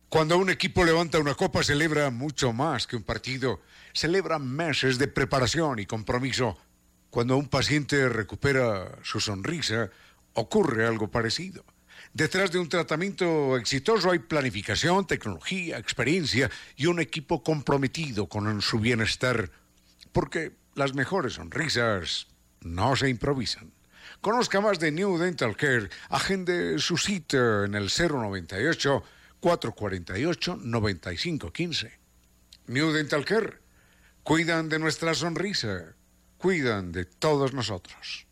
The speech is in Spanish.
Cuando un equipo levanta una copa, celebra mucho más que un partido. Celebra meses de preparación y compromiso. Cuando un paciente recupera su sonrisa, ocurre algo parecido. Detrás de un tratamiento exitoso hay planificación, tecnología, experiencia y un equipo comprometido con su bienestar. Porque las mejores sonrisas no se improvisan. Conozca más de New Dental Care. Agende su cita en el 098-448-9515. New Dental Care. Cuidan de nuestra sonrisa. Cuidan de todos nosotros.